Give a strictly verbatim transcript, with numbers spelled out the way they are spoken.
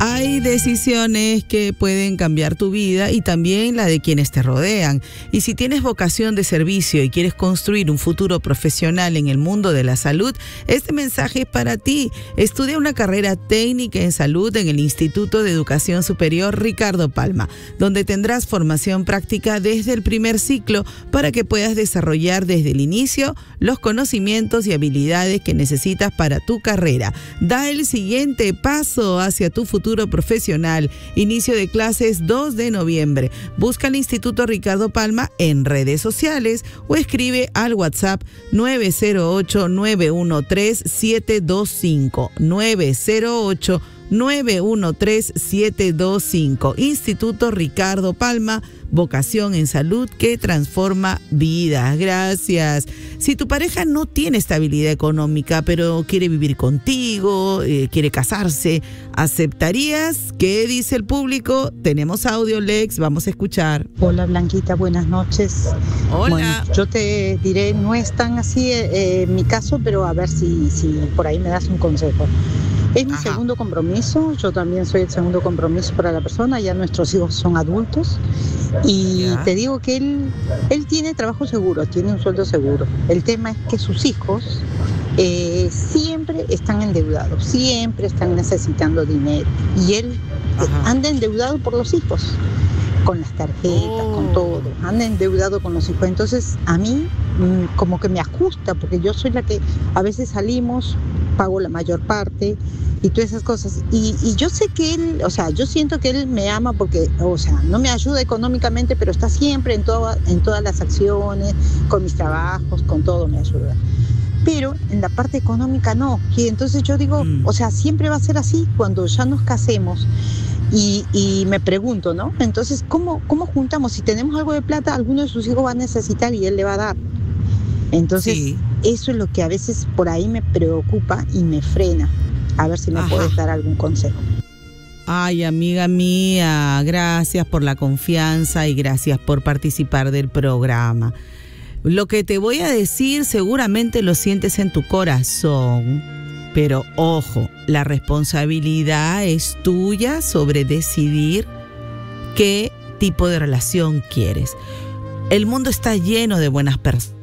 Hay decisiones que pueden cambiar tu vida y también la de quienes te rodean. Y si tienes vocación de servicio y quieres construir un futuro profesional en el mundo de la salud, este mensaje es para ti. Estudia una carrera técnica en salud en el Instituto de Educación Superior Ricardo Palma, donde tendrás formación práctica desde el primer ciclo para que puedas desarrollar desde el inicio los conocimientos y habilidades que necesitas para tu carrera. Da el siguiente paso hacia tu futuro profesional. Inicio de clases dos de noviembre. Busca el Instituto Ricardo Palma en redes sociales o escribe al WhatsApp nueve cero ocho, nueve uno tres, siete dos cinco. nueve cero ocho, nueve uno tres, siete dos cinco. Instituto Ricardo Palma, vocación en salud que transforma vidas. Gracias. Si tu pareja no tiene estabilidad económica, pero quiere vivir contigo, eh, quiere casarse, ¿aceptarías? ¿Qué dice el público? Tenemos audio, Lex, vamos a escuchar. Hola, Blanquita, buenas noches. Hola. Bueno, yo te diré, no es tan así eh, mi caso, pero a ver si, si por ahí me das un consejo. Es mi Ajá. segundo compromiso, yo también soy el segundo compromiso para la persona, ya nuestros hijos son adultos y ¿Ya? te digo que él, él tiene trabajo seguro, tiene un sueldo seguro. El tema es que sus hijos eh, siempre están endeudados, siempre están necesitando dinero y él Ajá. anda endeudado por los hijos, con las tarjetas, oh. con todo, anda endeudado con los hijos. Entonces a mí mmm, como que me ajusta, porque yo soy la que a veces salimos, pago la mayor parte y todas esas cosas. Y, y yo sé que él, o sea, yo siento que él me ama porque, o sea, no me ayuda económicamente, pero está siempre en, todo, en todas las acciones, con mis trabajos, con todo me ayuda. Pero en la parte económica no. Y entonces yo digo, mm. o sea, siempre va a ser así cuando ya nos casemos. Y, y me pregunto, ¿no? Entonces, ¿cómo, ¿cómo juntamos? Si tenemos algo de plata, alguno de sus hijos va a necesitar y él le va a dar. Entonces, sí. eso es lo que a veces por ahí me preocupa y me frena. A ver si me Ajá. puedes dar algún consejo. Ay, amiga mía, gracias por la confianza y gracias por participar del programa. Lo que te voy a decir seguramente lo sientes en tu corazón, pero ojo, la responsabilidad es tuya sobre decidir qué tipo de relación quieres. El mundo está lleno de buenas personas.